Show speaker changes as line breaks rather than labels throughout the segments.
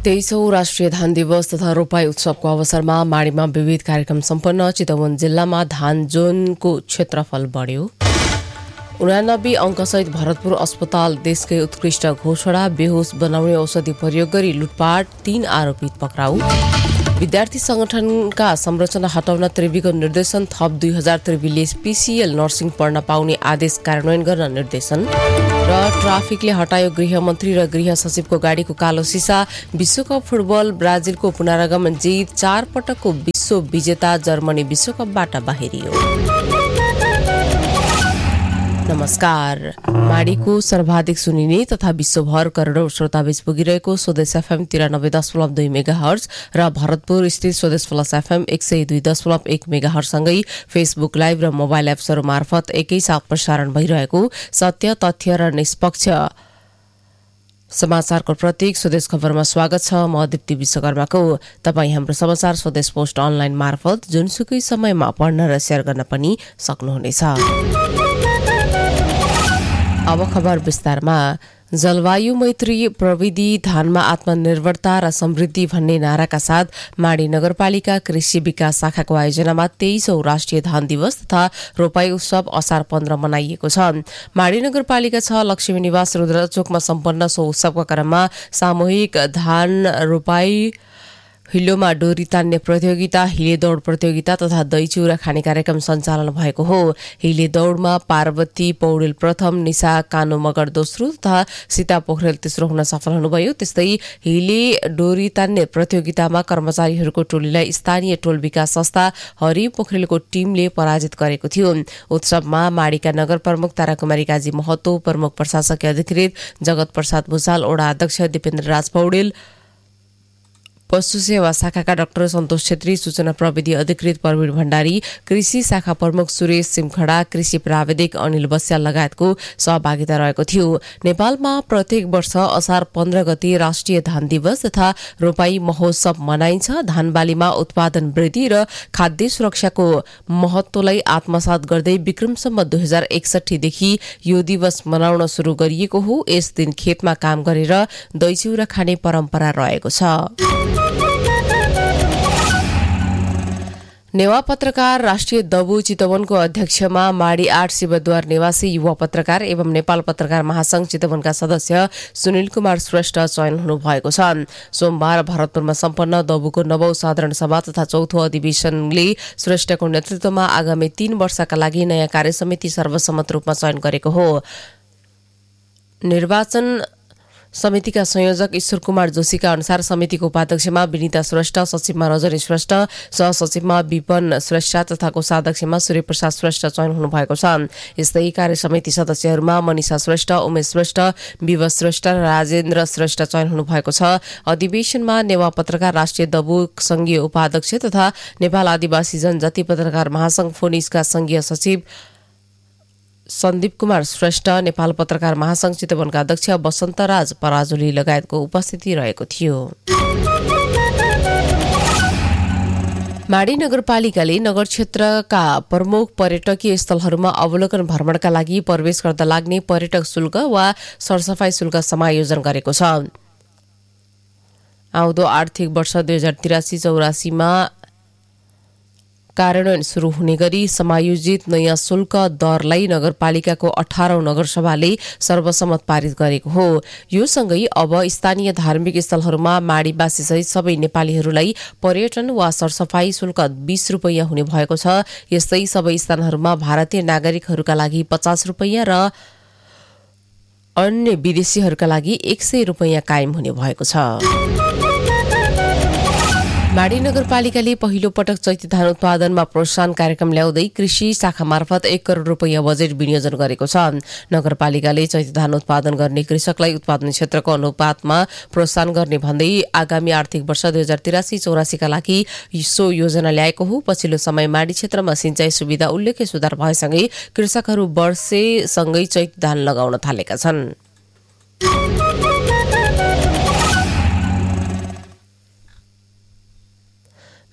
23औं राष्ट्रिय धान दिवस तथा रोपाई उत्सवको अवसरमा माडीमा विविध कार्यक्रम सम्पन्न। चितवन जिल्लामा धान जोनको क्षेत्रफल बढ्यो। 89 अङ्कसहित भरतपुर अस्पताल देशकै उत्कृष्ट घोषणा। बेहोस बनाउने औषधि प्रयोग गरी लुटपाट 3 आरोपित पक्राउ। विद्यार्थी संगठनका संरचना हटाउन त्रिवीको निर्देशन। थप 2000 त्रिवीले पीसीएल नर्सिङ पढ्न पाउने आदेश कार्यान्वयन गर्न निर्देशन। र ट्राफिकले हटायो गृहमन्त्री र गृह सचिवको गाडीको कालो सिसा। विश्वकप फुटबल ब्राजिलको पुनरागमन जित। 4 पटकको विश्व विजेता जर्मनी विश्वकपबाट बाहिरियो। नमस्कार। माडीको सर्वाधिक सुनिने तथा विश्वभर करोडौं श्रोताबीच पुगिरहेको स्वदेश एफएम 93.2 मेगाहर्ज र भरतपुर स्थित स्वदेश प्लस एफएम 102.1 मेगाहर्ज सँगै फेसबुक लाइभ र मोबाइल एप्सहरू मार्फत एकैसाथ प्रसारण भइरहेको सत्य, तथ्य र निष्पक्ष समाचारको प्रतीक स्वदेश खबरमा स्वागत छ। म दीप्ति विश्वकर्माको। तपाईँ हाम्रो समाचार स्वदेश पोस्ट अनलाइन मार्फत जुनसुकै समयमा पढ्न र शेयर गर्न पनि सक्नुहुनेछ। अब खबर विस्तारमा। जलवायु मैत्री प्रविधि धानमा आत्मनिर्भरता र समृद्धि भन्ने नाराका साथ माडी नगरपालिका कृषि विकास शाखाको आयोजनामा 23औं राष्ट्रिय धान दिवस तथा रोपाई उत्सव असार 15 मनाइएको छ। माडी नगरपालिका 6 लक्ष्मी निवास रुद्रचोकमा सम्पन्न सो उत्सवका क्रममा सामूहिक धान रोपाई, हिलोमा डोरी तान्ने प्रतियोगिता, हिले दौड प्रतियोगिता तथा दही चिउरा खाने कार्यक्रम सञ्चालन भएको हो। हिले दौडमा पार्वती पौडेल प्रथम, निशा कानो मगर दोस्रो तथा सीता पोखरेल तेस्रो हुन सफल हुनुभयो। त्यस्तै हिले डोरी तान्ने प्रतियोगितामा कर्मचारीहरूको टोलीलाई स्थानीय टोल विकास संस्था हरि पोखरेलको टिमले पराजित गरेको थियो। उत्सवमा माडीका नगर प्रमुख ताराकुमारी काजी महतो, प्रमुख प्रशासकीय अधिकृत जगत प्रसाद भुसाल, ओडा अध्यक्ष दिपेन्द्र राज पौडेल, पशु सेवा शाखाका डाक्टर सन्तोष छेत्री, सूचना प्रविधि अधिकृत प्रवीण भण्डारी, कृषि शाखा प्रमुख सुरेश सिमखडा, कृषि प्राविधिक अनिल बस्याल लगायतको सहभागिता रहेको थियो। नेपालमा प्रत्येक वर्ष असार 15 गते राष्ट्रिय धान दिवस तथा रोपाई महोत्सव मनाइन्छ। धानबालीमा उत्पादन वृद्धि र खाद्य सुरक्षाको महत्वलाई आत्मसात गर्दै विक्रमसम्म 2061 देखि यो दिवस मनाउन सुरु गरिएको हो। यस दिन खेतमा काम गरेर दही चिउरा खाने परम्परा रहेको छ। नेवा पत्रकार राष्ट्रिय दबु चितवनको अध्यक्षमा माडी 8 शिवद्वार निवासी युवा पत्रकार एवं नेपाल पत्रकार महासंघ चितवनका सदस्य सुनिल कुमार श्रेष्ठ चयन हुनुभएको छ। सोमबार भरतपुरमा सम्पन्न दबुको 9औं साधारण सभा तथा 4थो अधिवेशनले श्रेष्ठको नेतृत्वमा आगामी 3 वर्षका लागि नयाँ कार्यसमिति सर्वसम्मत रूपमा चयन गरेको हो। निर्वाचन समितिका संयोजक ईश्वर कुमार जोशीका अनुसार समितिको उपाध्यक्षमा विनिता श्रेष्ठ, सचिवमा रजनी श्रेष्ठ, सहसचिवमा विपन श्रेष्ठ तथा कोषाध्यक्षमा सूर्यप्रसाद श्रेष्ठ चयन हुनुभएको छ। यस्तै कार्यसमिति सदस्यहरूमा मनिषा श्रेष्ठ, उमेश श्रेष्ठ, विवश श्रेष्ठ र राजेन्द्र श्रेष्ठ चयन हुनुभएको छ। अधिवेशनमा नेवा पत्रकार राष्ट्रिय दबु संघीय उपाध्यक्ष तथा नेपाल आदिवासी जनजाति पत्रकार महासंघ फोनिसका संघीय सचिव सन्दीप कुमार श्रेष्ठ, नेपाल पत्रकार महासंघ चितवनका अध्यक्ष वसन्तराज पराजुली लगायतको उपस्थिति रहेको थियो। माडी नगरपालिकाले नगर क्षेत्रका प्रमुख पर्यटकीय स्थलहरूमा अवलोकन भ्रमणका लागि प्रवेश गर्दा लाग्ने पर्यटक शुल्क वा सरसफाई शुल्क समायोजन गरेको छ। आउँदो आर्थिक वर्ष 2083-84 मा कार्यान्वयन सुरु हुने गरी समायोजित नयाँ शुल्क दरलाई नगरपालिकाको 18औं नगरसभाले सर्वसम्मत पारित गरेको हो। यो सँगै अब स्थानीय धार्मिक स्थलहरूमा माडीवासी सहित सबै नेपालीहरूलाई पर्यटन वा सरसफाई शुल्क 20 रुपैयाँ हुने भएको छ। यस्तै सबै स्थानहरूमा भारतीय नागरिकहरूका लागि 50 रुपैयाँ र अन्य विदेशीहरूका लागि 100 रुपैयाँ कायम हुने भएको छ। माडी नगरपालिकाले पहिलो पटक चैती धान उत्पादनमा प्रोत्साहन कार्यक्रम ल्याउँदै कृषि शाखा मार्फत 1 करोड रुपैयाँ बजेट विनियोजन गरेको छ। नगरपालिकाले चैती धान उत्पादन गर्ने कृषकलाई उत्पादन क्षेत्रको अनुपातमा प्रोत्साहन गर्ने भन्दै आगामी आर्थिक वर्ष 2083-84 का लागि सो योजना ल्याएको हो। पछिल्लो समय माडी क्षेत्रमा सिंचाई सुविधा उल्लेख्य सुधार भएसँगै कृषकहरू वर्षेसँगै चैती धान लगाउन थालेका छन्।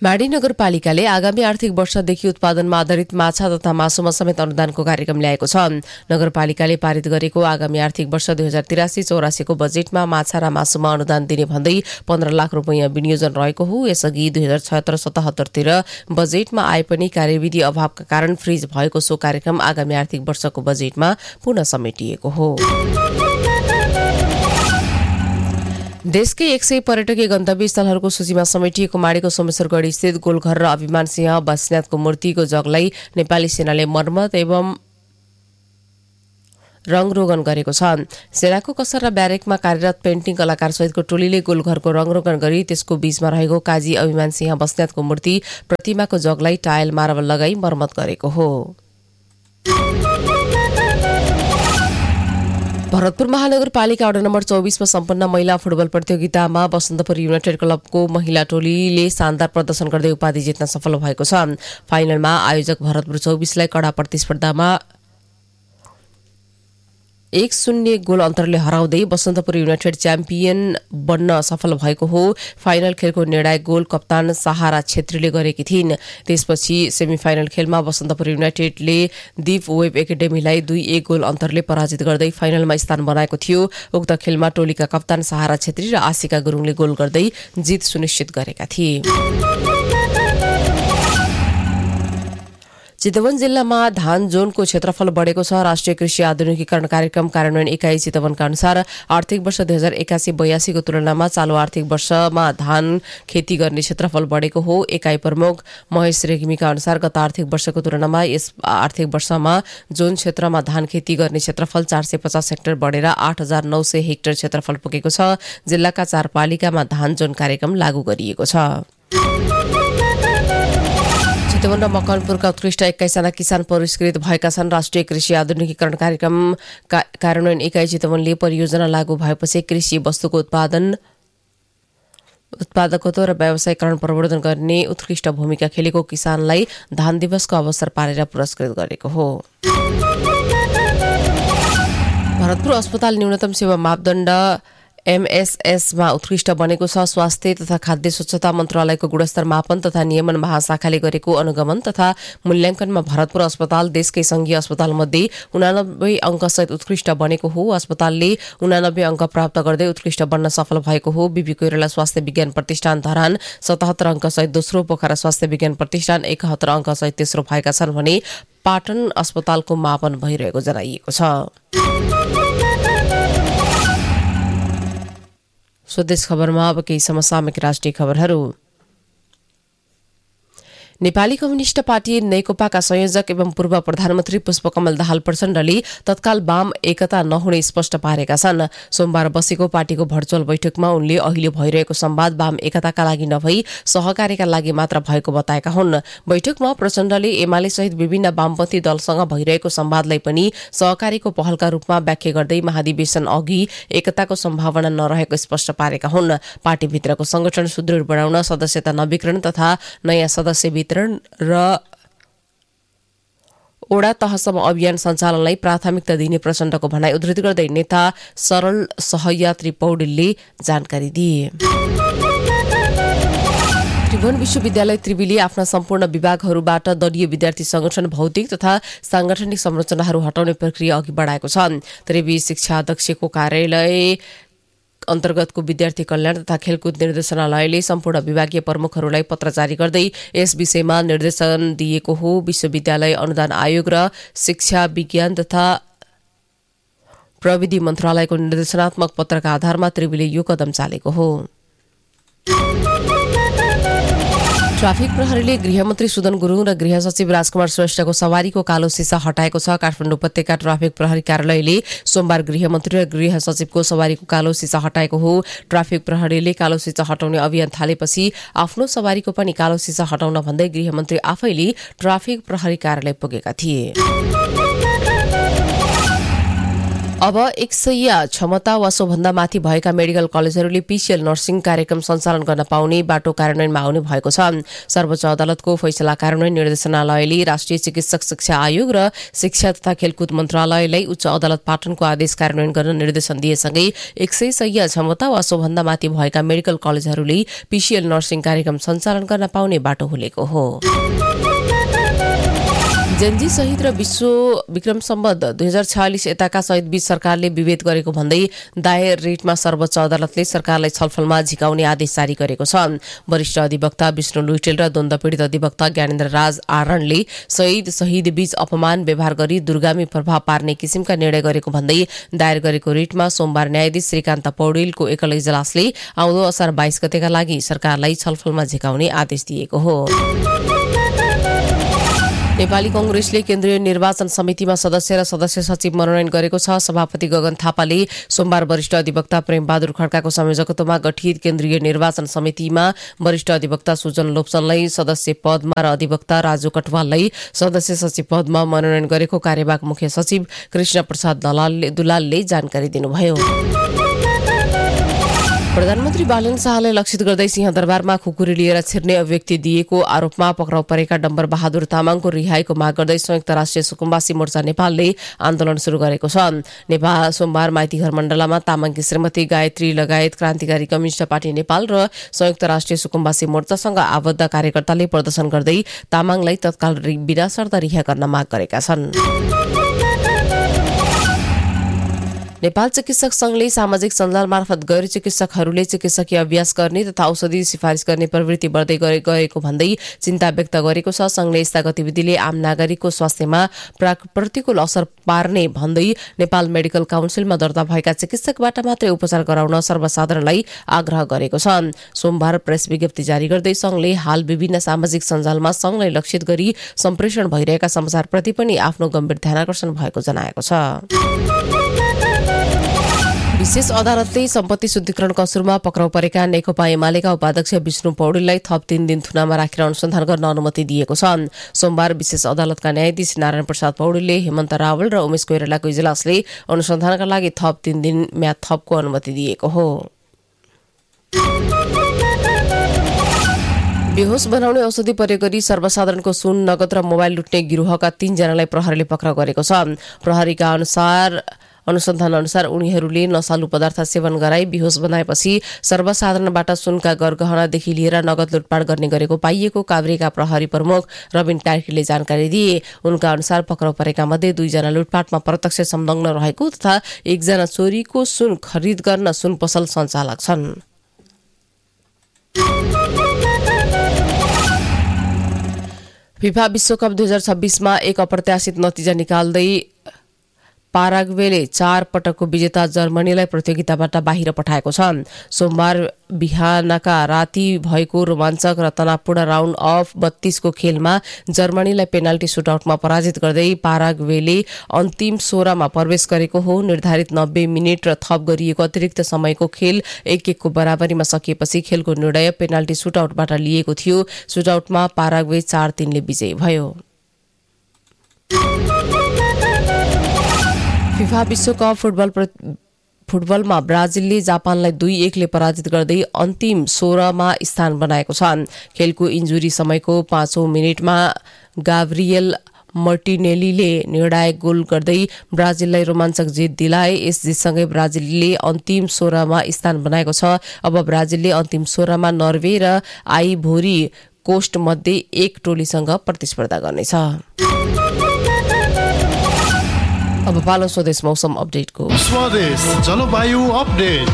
माडी नगरपालिकाले आगामी आर्थिक वर्षदेखि उत्पादनमा आधारित माछा तथा मासुमा समेत अनुदानको कार्यक्रम ल्याएको छ। नगरपालिकाले पारित गरेको आगामी आर्थिक वर्ष 2083-84 को बजेटमा माछा र मासुमा अनुदान दिने भन्दै 15 लाख रुपैयाँ विनियोजन रहेको हो। यसअघि 2076-77 तिर बजेटमा आए पनि कार्यविधि अभावका कारण फ्रिज भएको सो कार्यक्रम आगामी आर्थिक वर्षको बजेटमा पुनः समेटिएको हो। देशकै 100 पर्यटकीय गन्तव्य स्थलहरूको सूचीमा समेटिएको माडीको सोमेश्वरगढी स्थित गोलघर र अभिमान सिंह बस्नेतको मूर्तिको जगलाई नेपाली सेनाले मर्मत एवं रङरोगन गरेको छ। सेनाको कसर र ब्यारेकमा कार्यरत पेन्टिङ कलाकार सहितको टोलीले गोलघरको रङरोगन गरी त्यसको बीचमा रहेको काजी अभिमान सिंह बस्नेतको मूर्ति प्रतिमाको जगलाई टायल मार्बल लगाई मर्मत गरेको हो। भरतपुर महानगरपालिका वडा नम्बर 24 मा सम्पन्न महिला फुटबल प्रतियोगितामा बसन्तपुर युनाइटेड क्लबको महिला टोलीले शानदार प्रदर्शन गर्दै उपाधि जित्न सफल भएको छ। फाइनलमा आयोजक भरतपुर 24 लाई कडा प्रतिस्पर्धामा 1-0 गोल अन्तरले हराउँदै बसन्तपुर युनाइटेड च्याम्पियन बन्न सफल भएको हो। फाइनल खेलको निर्णायक गोल कप्तान सहारा छेत्रीले गरेकी थिइन्। त्यसपछि सेमिफाइनल खेलमा बसन्तपुर युनाइटेडले दीप वेब एकाडेमीलाई 2-1 गोल अन्तरले पराजित गर्दै फाइनलमा स्थान बनाएको थियो। उक्त खेलमा टोलीका कप्तान सहारा छेत्री र आशिका गुरुङले गोल गर्दै जित सुनिश्चित गरेका थिए। चितवन जिल्लामा धान जोनको क्षेत्रफल बढेको छ। राष्ट्रिय कृषि आधुनिकीकरण कार्यक्रम कार्यान्वयन इकाइ चितवनका अनुसार आर्थिक वर्ष 2081-82 को तुलनामा चालु आर्थिक वर्षमा धान खेती गर्ने क्षेत्रफल बढेको हो। इकाइ प्रमुख महेश रेग्मीका अनुसार गत आर्थिक वर्षको तुलनामा यस आर्थिक वर्षमा जोन क्षेत्रमा धान खेती गर्ने क्षेत्रफल 450 हेक्टर बढेर 8900 हेक्टर क्षेत्रफल पुगेको छ। जिल्लाका 4 पालिकामा धान जोन कार्यक्रम लागू गरिएको छ। चितवन र मकवानपुरका उत्कृष्ट 21 जना किसान पुरस्कृत भएका छन्। राष्ट्रिय कृषि आधुनिकीकरण कार्यक्रम कार्यान्वयन इकाइ चितवनले परियोजना लागू भएपछि कृषि वस्तुको उत्पादकत्व र व्यावसायीकरण प्रवर्धन गर्ने उत्कृष्ट भूमिका खेलेको किसानलाई धान दिवसको अवसर पारेर पुरस्कृत गरेको हो। भरतपुर अस्पताल न्यूनतम सेवा मापदण्ड MSSमा उत्कृष्ट बनेको छ। स्वास्थ्य तथा खाद्य स्वच्छता मन्त्रालयको गुणस्तर मापन तथा नियमन महाशाखाले गरेको अनुगमन तथा मूल्याङ्कनमा भरतपुर अस्पताल देशकै संघीय अस्पतालमध्ये 89 अङ्कसहित उत्कृष्ट बनेको हो। अस्पतालले 89 अङ्क प्राप्त गर्दै उत्कृष्ट बन्न सफल भएको हो। बीबी कोइराला स्वास्थ्य विज्ञान प्रतिष्ठान धरान 77 अङ्कसहित दोस्रो, पोखरा स्वास्थ्य विज्ञान प्रतिष्ठान 71 अङ्कसहित तेस्रो भएका छन् भने पाटन अस्पतालको मापन भइरहेको जनाइएको छ। स्वदेश खबरमा अब केही समसामयिक राष्ट्रिय खबरहरू। नेपाली कम्युनिष्ट पार्टी नेकपाका संयोजक एवं पूर्व प्रधानमन्त्री पुष्पकमल दाहाल प्रचण्डले तत्काल वाम एकता नहुने स्पष्ट पारेका छन्। सोमबार बसेको पार्टीको भर्चुअल बैठकमा उनले अहिले भइरहेको संवाद वाम एकताका लागि नभई सहकार्यका लागि मात्र भएको बताएका हुन्। बैठकमा प्रचण्डले एमाले सहित विभिन्न वामपन्थी दलसँग भइरहेको संवादलाई पनि सहकार्यको पहलका रूपमा व्याख्या गर्दै महाधिवेशन अघि एकताको सम्भावना नरहेको स्पष्ट पारेका हुन्। पार्टीभित्रको संगठन सुदृढ बनाउन सदस्यता नवीकरण तथा नयाँ सदस्य र ओडा तहसम्म अभियान सञ्चालनलाई प्राथमिकता दिने प्रचण्डको भनाई उद्धृत गर्दै नेता सरल सहयात्री पौडेलले जानकारी दिए। त्रिभुवन विश्वविद्यालय त्रिवीले आफ्ना सम्पूर्ण विभागहरूबाट दलीय विद्यार्थी संगठन भौतिक तथा सांगठनिक संरचनाहरू हटाउने प्रक्रिया अघि बढाएको छ। त्रिवी शिक्षा अध्यक्षको कार्यालय अन्तर्गतको विद्यार्थी कल्याण तथा खेलकुद निर्देशनालयले सम्पूर्ण विभागीय प्रमुखहरूलाई पत्र जारी गर्दै यस विषयमा निर्देशन दिएको हो। विश्वविद्यालय अनुदान आयोग र शिक्षा विज्ञान तथा प्रविधि मन्त्रालयको निर्देशनात्मक पत्रका आधारमा त्रिवीले यो कदम चालेको हो। ट्राफिक प्रहरीले गृहमन्त्री सुदन गुरुङ र गृह सचिव राजकुमार श्रेष्ठको सवारीको कालो सिसा हटाएको छ। काठमाडौँ उपत्यका ट्राफिक प्रहरी कार्यालयले सोमबार गृहमन्त्री र गृह सचिवको सवारीको कालो सिसा हटाएको हो। ट्राफिक प्रहरीले कालो सिसा हटाउने अभियान थालेपछि आफ्नो सवारीको पनि कालो सिसा हटाउन भन्दै गृहमन्त्री आफैले ट्राफिक प्रहरी कार्यालय पुगेका थिए। अब 100 क्षमता वा सोभन्दा माथि भएका मेडिकल कलेजहरूले पीसीएल नर्सिङ कार्यक्रम सञ्चालन गर्न पाउने बाटो कार्यान्वयनमा आउने भएको छ। सर्वोच्च अदालतको फैसला कार्यान्वयन निर्देशनालयले राष्ट्रिय चिकित्सक शिक्षा आयोग र शिक्षा तथा खेलकुद मन्त्रालयलाई उच्च अदालत पाटनको आदेश कार्यान्वयन गर्न निर्देशन दिएसँगै 100 क्षमता वा सोभन्दा माथि भएका मेडिकल कलेजहरूले पीसीएल नर्सिङ कार्यक्रम सञ्चालन गर्न पाउने बाटो खुलेको हो। जेन्जी सहित र विश्व विक्रम सम्बद्ध 2046 यताका सहित बीच सरकारले विभेद गरेको भन्दै दायर रिटमा सर्वोच्च अदालतले सरकारलाई छलफलमा झिकाउने आदेश जारी गरेको छ। वरिष्ठ अधिवक्ता विष्णु लुइटेल र द्वन्द्व पीडित अधिवक्ता ज्ञानेन्द्र राज आरणले शहीद बीच अपमान व्यवहार गरी दूरगामी प्रभाव पार्ने किसिमका निर्णय गरेको भन्दै दायर गरेको रिटमा सोमबार न्यायाधीश श्रीकान्त पौडेलको एकल इजलासले आउँदो असार 22 गतेका लागि सरकारलाई छलफलमा झिकाउने आदेश दिएको हो। नेपाली कांग्रेसले केन्द्रीय निर्वाचन समितिमा सदस्य र सदस्य सचिव मनोनयन गरेको छ। सभापति गगन थापाले सोमबार वरिष्ठ अधिवक्ता प्रेमबहादुर खड्काको संयोजकत्वमा गठित केन्द्रीय निर्वाचन समितिमा वरिष्ठ अधिवक्ता सुजन लोप्सनलाई सदस्य पदमा र अधिवक्ता राजु कटवाललाई सदस्य सचिव पदमा मनोनयन गरेको कार्यवाहक मुख्य सचिव कृष्ण प्रसाद दुलालले जानकारी दिनुभयो। प्रधानमन्त्री बालन शाहलाई लक्षित गर्दै सिंहदरबारमा खुकुरी लिएर छिर्ने अभिव्यक्ति दिएको आरोपमा पक्राउ परेका डम्बर बहादुर तामाङको रिहाईको माग गर्दै संयुक्त राष्ट्रिय सुकुम्बासी मोर्चा नेपालले आन्दोलन शुरू गरेको छ। नेपाल सोमबार माइतीघर मण्डलामा तामाङकी श्रीमती गायत्री लगायत क्रान्तिकारी कम्युनिस्ट पार्टी नेपाल र संयुक्त राष्ट्रिय सुकुम्बासी मोर्चासँग आबद्ध कार्यकर्ताले प्रदर्शन गर्दै तामाङलाई तत्काल बिना शर्त रिहा गर्न माग गरेका छन्। नेपाल चिकित्सक संघले सामाजिक सञ्जाल मार्फत गैर चिकित्सकहरूले चिकित्सकीय अभ्यास गर्ने तथा औषधि सिफारिस गर्ने प्रवृत्ति बढ्दै गएको भन्दै चिन्ता व्यक्त गरेको छ। संघले यस्ता गतिविधिले आम नागरिकको स्वास्थ्यमा प्रतिकूल असर पार्ने भन्दै नेपाल मेडिकल काउन्सिलमा दर्ता भएका चिकित्सकबाट मात्रै उपचार गराउन सर्वसाधारणलाई आग्रह गरेको छ। सोमबार प्रेस विज्ञप्ति जारी गर्दै संघले हाल विभिन्न सामाजिक सञ्जालमा संघलाई लक्षित गरी सम्प्रेषण भइरहेका समाचारप्रति पनि आफ्नो गम्भीर ध्यानाकर्षण भएको जनाएको छ। विशेष अदालतले सम्पत्ति शुद्धिकरण कसुरमा पक्राउ परेका नेकपा एमालेका उपाध्यक्ष विष्णु पौडेललाई थप 3 दिन थुनामा राखेर अनुसन्धान गर्न अनुमति दिएको छ। सोमबार विशेष अदालतका न्यायाधीश नारायण प्रसाद पौडेलले हेमन्त रावल र उमेश कोइरालाको इजलासले अनुसन्धानका लागि थप 3 दिन म्याद थपको अनुमति दिएको हो। बेहोस बनाउने औषधि प्रयोग गरी सर्वसाधारणको सुन, नगद र मोबाइल लुट्ने गिरोहका 3 जनालाई प्रहरीले पक्राउ गरेको छ। प्रहरीका अनुसन्धान अनुसार उनीहरूले नशालु पदार्थ सेवन गराई बेहोस बनाएपछि सर्वसाधारणबाट सुनका गरगहनादेखि लिएर नगद लुटपाट गर्ने गरेको पाइएको काभ्रेका प्रहरी प्रमुख रबिन कार्कीले जानकारी दिए। उनका अनुसार पक्राउ परेका मध्ये 2 जना लुटपाटमा प्रत्यक्ष संलग्न रहेको तथा 1 जना चोरीको सुन खरिद गर्न सुन पसल सञ्चालक छन्। फिफा विश्वकप 2026 मा एक अप्रत्याशित नतिजा निकाल्दै पाराग्वेले 4 पटकको विजेता जर्मनीलाई प्रतियोगिताबाट बाहिर पठाएको छ। सोमबार बिहानका राति भएको रोमाञ्चक र तनावपूर्ण राउन्ड अफ 32 को खेलमा जर्मनीलाई पेनाल्टी सुटआउटमा पराजित गर्दै पाराग्वेले अन्तिम 16 मा प्रवेश गरेको हो। निर्धारित 90 मिनेट र थप गरिएको अतिरिक्त समयको खेल 1-1 को बराबरीमा सकिएपछि खेलको निर्णय पेनाल्टी सुटआउटबाट लिएको थियो। सुटआउटमा पाराग्वे 4-3 ले विजयी भयो। फिफा विश्वकप फुटबलमा ब्राजिलले जापानलाई 2-1 ले पराजित गर्दै अन्तिम 16 मा स्थान बनाएको छ। खेलको इन्जुरी समयको 5औं मिनेटमा गाब्रिएल मार्टिनेलीले निर्णायक गोल गर्दै ब्राजिललाई रोमाञ्चक जित दिलाए। यस जितसँगै ब्राजिलले अन्तिम 16 मा स्थान बनाएको छ। अब ब्राजिलले अन्तिम 16 मा नर्वे र आइभोरी कोस्ट मध्ये एक टोलीसँग प्रतिस्पर्धा गर्नेछ। अब पालो स्वदेश मौसम अपडेटको।
स्वदेश जलवायु अपडेट।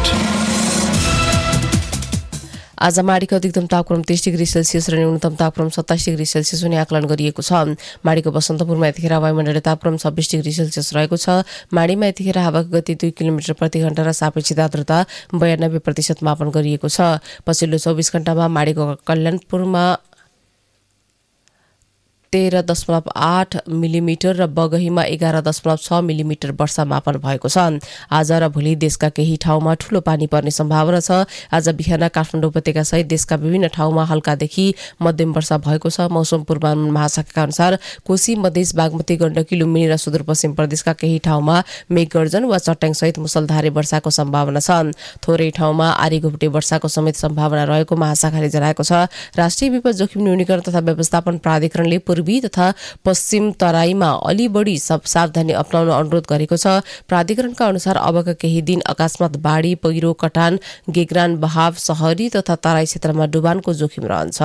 आज माडीको अधिकतम तापक्रम 30 डिग्री सेल्सियस र न्यूनतम तापक्रम 27 डिग्री सेल्सियस हुने आकलन गरिएको छ। माडीको बसन्तपुरमा यतिखेर वायुमण्डलीय तापक्रम 26 डिग्री सेल्सियस रहेको छ। माडीमा यतिखेर हावाको गति 2 किलोमिटर प्रति घण्टा र सापेक्षिक आर्द्रता 92% मापन गरिएको छ। पछिल्लो 24 घण्टामा माडीको कल्याणपुरमा 13.8 मिलिमिटर र बगहीमा 11.6 मिलिमिटर वर्षा मापन भएको छ। आज र भोलि देशका केही ठाउँमा ठूलो पानी पर्ने सम्भावना छ। आज बिहान काठमाडौँ उपत्यका सहित देशका विभिन्न ठाउँमा हल्कादेखि मध्यम वर्षा भएको छ। मौसम पूर्वानुमान महाशाखाका अनुसार कोशी, मधेस, बागमती, गण्डकी, लुम्बिनी र सुदूरपश्चिम प्रदेशका केही ठाउँमा मेघगर्जन वा चट्याङ सहित मुसलधारे वर्षाको सम्भावना छ। थोरै ठाउँमा आधी घुप्टे वर्षाको समेत सम्भावना रहेको महाशाखाले जनाएको छ। राष्ट्रिय विपद जोखिम न्यूनीकरण तथा व्यवस्थापन प्राधिकरणले पूर्वी तथा पश्चिम तराईमा अलि बढी सावधानी अपनाउन अनुरोध गरेको छ। प्राधिकरणका अनुसार अबका केही दिन अकस्मात बाढी, पहिरो, कटान, गेग्रान, बहाव, शहरी तथा तराई क्षेत्रमा डुबानको जोखिम रहन्छ।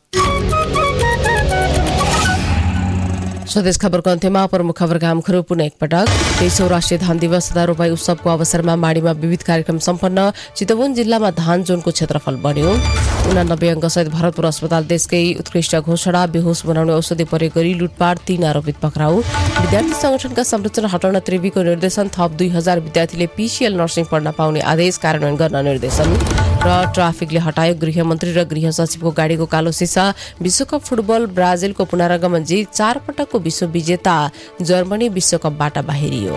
स्वदेश खबरको अन्त्यमा प्रमुख खबरका आमुखहरू पुनः एकपटक। 23औं राष्ट्रिय धान दिवस तथा रोपाई उत्सवको अवसरमा माडीमा विविध कार्यक्रम सम्पन्न। चितवन जिल्लामा धान जोनको क्षेत्रफल बढ्यो। 89 अङ्कसहित भरतपुर अस्पताल देशकै उत्कृष्ट घोषणा। बेहोस बनाउने औषधि प्रयोग गरी लुटपाट, 3 आरोपित पक्राउ। विद्यार्थी संगठनका संरचना हटाउन त्रिवीको निर्देशन। थप 2000 विद्यार्थीले पीसीएल नर्सिङ पढ्न पाउने आदेश कार्यान्वयन गर्न निर्देशन। र ट्राफिकले हटायो गृहमन्त्री र गृह सचिवको गाडीको कालो सिसा। विश्वकप फुटबल ब्राजिलको पुनरागमन जित। 4 पटकको विश्व विजेता जर्मनी विश्वकपबाट बाहिरियो।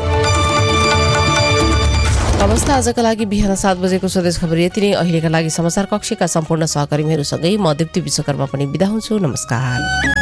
अवस्था आजका लागि बिहान 7 बजेको स्वदेश खबर यति नै। अहिलेका लागि समाचार कक्षका सम्पूर्ण सहकर्मीहरूसँगै म दीप्ति विश्वकर्मा पनि बिदा हुन्छु। नमस्कार।